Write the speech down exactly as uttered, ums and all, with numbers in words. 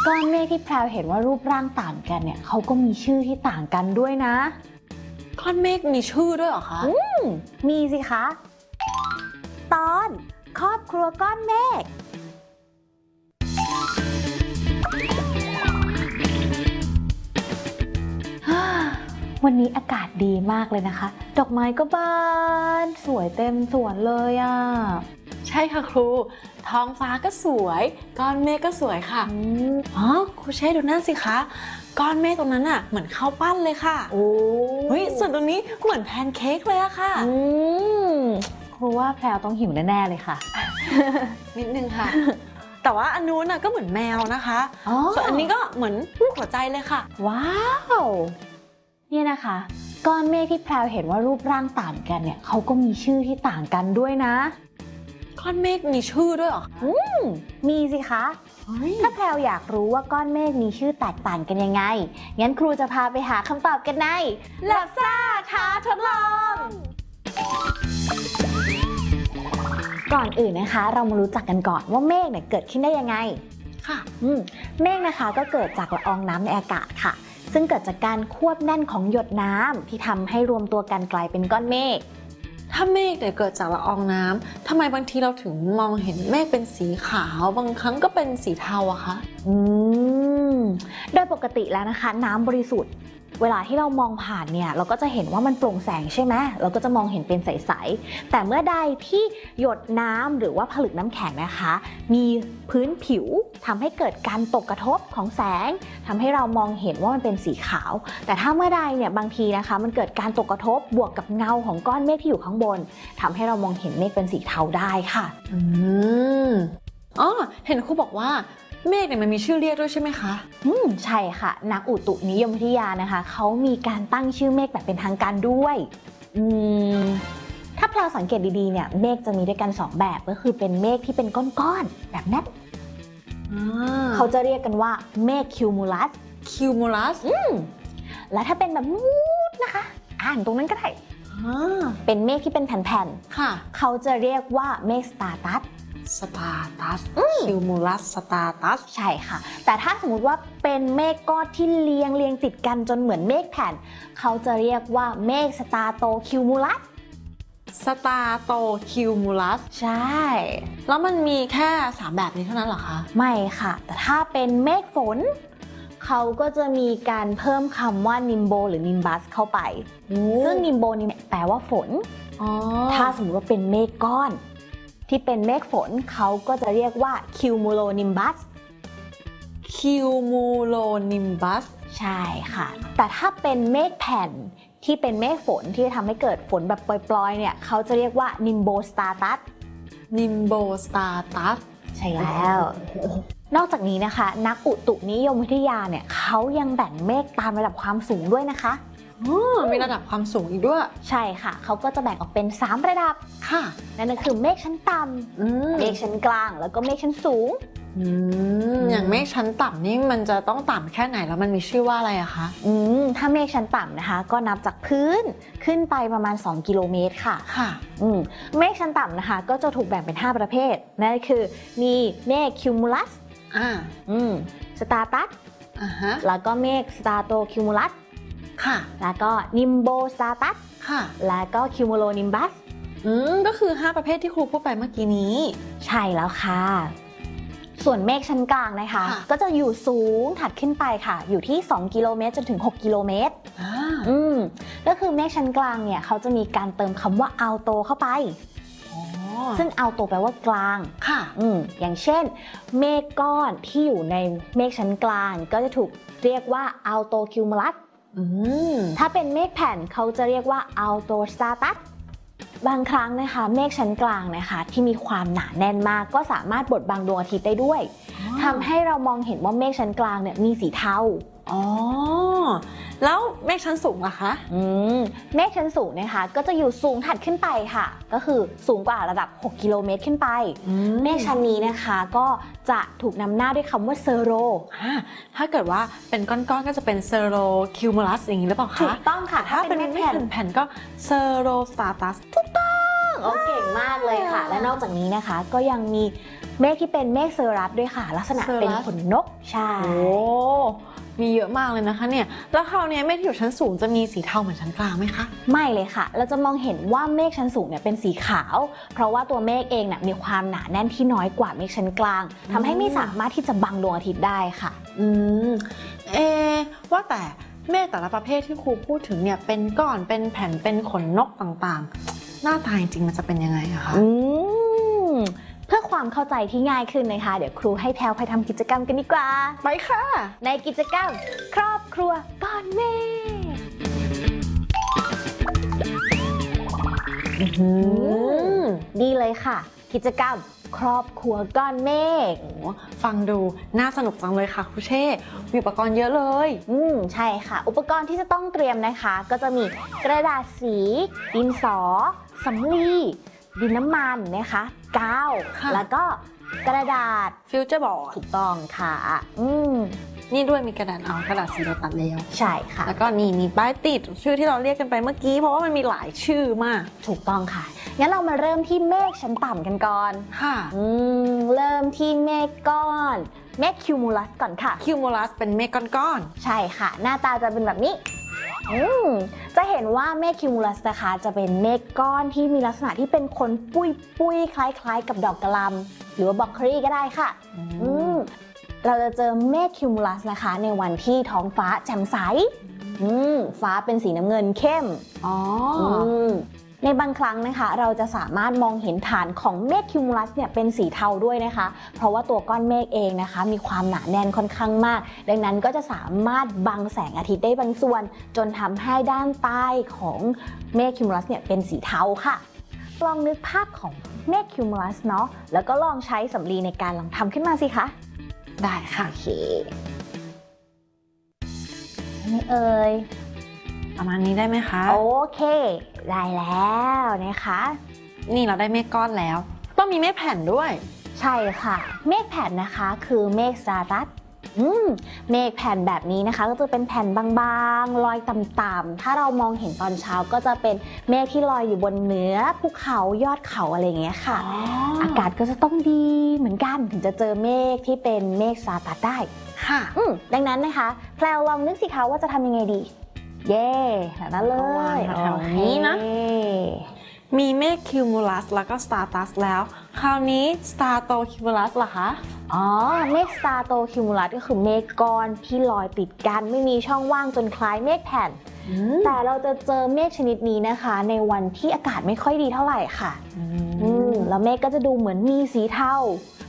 ก้อนเมฆที่แพรวเห็นว่ารูปร่างต่างกันเนี่ยเขาก็มีชื่อที่ต่างกันด้วยนะก้อนเมฆมีชื่อด้วยเหรอคะอืมมีสิคะตอนครอบครัวก้อนเมฆวันนี้อากาศดีมากเลยนะคะดอกไม้ก็บานสวยเต็มสวนเลยอ่ะใช่ค่ะครูท้องฟ้าก็สวยก้อนเมฆก็สวยค่ะอ๋อครูเช่ดูนั่นสิคะก้อนเมฆตรงนั้นอ่ะเหมือนข้าวปั้นเลยค่ะโอ้เฮ้ยส่วนตรงนี้เหมือนแพนเค้กเลยอะค่ะอืมครูว่าแพรวต้องหิวแน่ๆเลยค่ะนิดนึงค่ะแต่ว่าอันนู้นน่ะก็เหมือนแมวนะคะส่วนอันนี้ก็เหมือนรูปหัวใจเลยค่ะว้าวเนี่ยนะคะก้อนเมฆที่แพรวเห็นว่ารูปร่างต่างกันเนี่ยเขาก็มีชื่อที่ต่างกันด้วยนะก้อนเมฆมีชื่อด้วยเหรออืมมีสิคะถ้าแพรวอยากรู้ว่าก้อนเมฆมีชื่อแตกต่างกันยังไงงั้นครูจะพาไปหาคำตอบกันในแลบซ่าท้าทดลองก่อนอื่นนะคะเรามารู้จักกันก่อนว่าเมฆเนี่ยเกิดขึ้นได้ยังไงค่ะเมฆนะคะก็เกิดจากละอองน้ำในอากาศค่ะซึ่งเกิดจากการควบแน่นของหยดน้ำที่ทำให้รวมตัวกันกลายเป็นก้อนเมฆถ้าเมฆเนี่ยเกิดจากละอองน้ำทำไมบางทีเราถึงมองเห็นเมฆเป็นสีขาวบางครั้งก็เป็นสีเทาอะคะอืมโดยปกติแล้วนะคะน้ำบริสุทธิ์เวลาที่เรามองผ่านเนี่ยเราก็จะเห็นว่ามันโปร่งแสงใช่ไหมเราก็จะมองเห็นเป็นใสๆแต่เมื่อใดที่หยดน้ำหรือว่าผลึกน้ำแข็งนะคะมีพื้นผิวทำให้เกิดการตกกระทบของแสงทำให้เรามองเห็นว่ามันเป็นสีขาวแต่ถ้าเมื่อใดเนี่ยบางทีนะคะมันเกิดการตกกระทบบวกกับเงาของก้อนเมฆที่อยู่ข้างบนทำให้เรามองเห็นเมฆเป็นสีเทาได้ค่ะอืมอ๋อเห็นครูบอกว่าเมฆเนี่ยมันมีชื่อเรียกด้วยใช่ไหมคะอืมใช่ค่ะนักอุตุนิยมวิทยานะคะเขามีการตั้งชื่อเมฆแบบเป็นทางการด้วยอืมถ้าเราสังเกตดีๆเนี่ยเมฆจะมีด้วยกันสองแบบก็คือเป็นเมฆที่เป็นก้อนๆแบบนั้นเขาจะเรียกกันว่าเมฆคิวมูลัสคิวมูลัสอืมและถ้าเป็นแบบนูดนะคะอ่านตรงนั้นก็ได้เป็นเมฆที่เป็นแผ่นๆค่ะเขาจะเรียกว่าเมฆสตาร์ตัสสตาร์ตัสคิวมูลัสสตาร์ตัสใช่ค่ะแต่ถ้าสมมุติว่าเป็นเมฆก้อนที่เรียงเรียงติดกันจนเหมือนเมฆแผ่นเขาจะเรียกว่าเมฆสตาร์โตคิวมูลัสสตาร์โตคิวมูลัสใช่แล้วมันมีแค่สามแบบนี้เท่านั้นเหรอคะไม่ค่ะแต่ถ้าเป็นเมฆฝนเขาก็จะมีการเพิ่มคำว่านิมโบหรือนิมบัสเข้าไปซึ่งนิมโบนี่แปลว่าฝนถ้าสมมติว่าเป็นเมฆก้อนที่เป็นเมฆฝนเขาก็จะเรียกว่าคิวมูโลนิมบัสคิวมูโลนิมบัสใช่ค่ะแต่ถ้าเป็นเมฆแผ่นที่เป็นเมฆฝนที่จะทำให้เกิดฝนแบบปล่อยๆเนี่ยเขาจะเรียกว่านิมโบสตาร์ตัสนิมโบสตาร์ตัสใช่แล้วนอกจากนี้นะคะนักอุตุนิยมวิทยาเนี่ยเขายังแบ่งเมฆตามระดับความสูงด้วยนะคะมีระดับความสูงอีกด้วยใช่ค่ะเขาก็จะแบ่งออกเป็นสามระดับค่ะนั่นก็คือเมฆชั้นต่ำเมฆชั้นกลางแล้วก็เมฆชั้นสูงอย่างเมฆชั้นต่ำนี่มันจะต้องต่ำแค่ไหนแล้วมันมีชื่อว่าอะไรอะคะอืมถ้าเมฆชั้นต่ำนะคะก็นับจากพื้นขึ้นไปประมาณสองกิโลเมตรค่ะค่ะอืมเมฆชั้นต่ำนะคะก็จะถูกแบ่งเป็นห้าประเภทนั่นคือมีเมฆคิวมูลัสอ่าอืมสตาร์ตัสอ่าฮะแล้วก็เมฆสตาร์โตคิวมูลัสค่ะแล้วก็นิมโบสตาร์ตัสค่ะแล้วก็คิวมูโลนิมบัสอืมก็คือห้าประเภทที่ครูพูดไปเมื่อกี้นี้ใช่แล้วค่ะส่วนเมฆชั้นกลางนะคะก็จะอยู่สูงถัดขึ้นไปค่ะอยู่ที่สองกิโลเมตรจนถึงหกกิโลเมตรอืมก็คือเมฆชั้นกลางเนี่ยเขาจะมีการเติมคำว่าอัลโตเข้าไปซึ่งอัลโตแปลว่ากลางค่ะอืมอย่างเช่นเมฆก้อนที่อยู่ในเมฆชั้นกลางก็จะถูกเรียกว่าอัลโตคิวมูลัสถ้าเป็นเมฆแผ่นเขาจะเรียกว่าอัลโตสตาร์ตัสบางครั้งนะคะเมฆชั้นกลางนะคะที่มีความหนาแน่นมากก็สามารถบดบังดวงอาทิตย์ได้ด้วยทำให้เรามองเห็นว่าเมฆชั้นกลางเนี่ยมีสีเทาอ๋อแล้วเมฆชั้นสูงล่ะคะอืมเมฆชั้นสูงนะคะก็จะอยู่สูงถัดขึ้นไปค่ะก็คือสูงกว่าระดับหกกิโลเมตรขึ้นไปเมฆชั้นนี้นะคะก็จะถูกนำหน้าด้วยคำว่าเซโรถ้าเกิดว่าเป็นก้อนๆก็จะเป็นเซโรคิวมูลัสอย่างนี้หรือเปล่าคะถูกต้องค่ะถ้าเป็นเมฆแผ่นๆก็เซโรสตาร์ตัสถูกต้องโอเก่งมากเลยค่ะ และนอกจากนี้นะคะก็ยังมีเมฆที่เป็นเมฆเซอรัสด้วยค่ะลักษณะเป็นขนนกใช่โอ้มีเยอะมากเลยนะคะเนี่ยแล้วคราวนี้เมฆที่อยู่ชั้นสูงจะมีสีเทาเหมือนชั้นกลางไหมคะไม่เลยค่ะเราจะมองเห็นว่าเมฆชั้นสูงเนี่ยเป็นสีขาวเพราะว่าตัวเมฆเองเนี่ยมีความหนาแน่นที่น้อยกว่าเมฆชั้นกลางทำให้ไม่สามารถที่จะบังดวงอาทิตย์ได้ค่ะอืมเอว่าแต่เมฆแต่ละประเภทที่ครูพูดถึงเนี่ยเป็นก้อนเป็นแผ่นเป็นขนนกต่างๆหน้าตาจริงๆมันจะเป็นยังไงอะคะอืมเพื่อความเข้าใจที่ง่ายขึ้นนะคะเดี๋ยวครูให้แพลวไปทำกิจกรรมกันดีกว่าไปค่ะในกิจกรรมครอบครัวก้อนเมฆดีเลยค่ะกิจกรรมครอบครัวก้อนเมฆฟังดูน่าสนุกจังเลยค่ะครูเช่มีอุปกรณ์เยอะเลยอืมใช่ค่ะอุปกรณ์ที่จะต้องเตรียมนะคะก็จะมีกระดาษสีดินสอสำลีดินน้ำมันนะคะกาวแล้วก็กระดาษฟิวเจอร์บอร์ดถูกต้องค่ะอืมนี่ด้วยมีกระดาษเอากระดาษสีเราตัดแล้วใช่ค่ะแล้วก็นี่มีป้ายติดชื่อที่เราเรียกกันไปเมื่อกี้เพราะว่ามันมีหลายชื่อมากถูกต้องค่ะงั้นเรามาเริ่มที่เมฆชั้นต่ำกันก่อนค่ะอืมเริ่มที่เมฆก้อนเมฆคิวมูลัสก่อนค่ะคิวมูลัสเป็นเมฆก้อนๆใช่ค่ะหน้าตาจะเป็นแบบนี้อืมจะเห็นว่าเมฆคิวมูลัสนะคะจะเป็นเมฆก้อนที่มีลักษณะที่เป็นขนปุยปุยคล้ายๆกับดอกกระหล่ำหรือว่าบล็อกเคอรี่ก็ได้ค่ะอืมเราจะเจอเมฆคิวมูลัสนะคะในวันที่ท้องฟ้าแจ่มใสอืมฟ้าเป็นสีน้ำเงินเข้มอ๋อในบางครั้งนะคะเราจะสามารถมองเห็นฐานของเมฆคิวมูลัสเนี่ยเป็นสีเทาด้วยนะคะเพราะว่าตัวก้อนเมฆเองนะคะมีความหนาแน่นค่อนข้างมากดังนั้นก็จะสามารถบังแสงอาทิตย์ได้บางส่วนจนทำให้ด้านใต้ของเมฆคิวมูลัสเนี่ยเป็นสีเทาค่ะลองนึกภาพของเมฆคิวมูลัสเนาะแล้วก็ลองใช้สำลีในการลองทำขึ้นมาสิคะได้ค่ะโอเคนี่เอ่ยประมาณนี้ได้ไหมคะโอเคได้แล้วนะคะนี่เราได้เมฆก้อนแล้วต้องมีเมฆแผ่นด้วยใช่ค่ะเมฆแผ่นนะคะคือเมฆสตารัสอืมเมฆแผ่นแบบนี้นะคะก็จะเป็นแผ่นบางๆลอยต่ำๆถ้าเรามองเห็นตอนเช้าก็จะเป็นเมฆที่ลอยอยู่บนเหนือภูเขายอดเขาอะไรอย่างเงี้ยค่ะ อ, อากาศก็จะต้องดีเหมือนกันถึงจะเจอเมฆที่เป็นเมฆสตารัสได้ค่ะอืมดังนั้นนะคะแพลวลองนึกสิคะว่าจะทำยังไงดีเย่แบบนั้นเลยแถวนี้นะมีเมฆคิวมูลัสแล้วก็สตาร์ตัสแล้วคราวนี้สตาร์โตคิวมูลัสล่ะคะอ๋อเมฆสตาร์โตคิวมูลัสก็คือเมฆก้อนที่ลอยติดกันไม่มีช่องว่างจนคล้ายเมฆแผ่นแต่เราจะเจอเมฆชนิดนี้นะคะในวันที่อากาศไม่ค่อยดีเท่าไหร่ค่ะอืมแล้วเมฆก็จะดูเหมือนมีสีเทา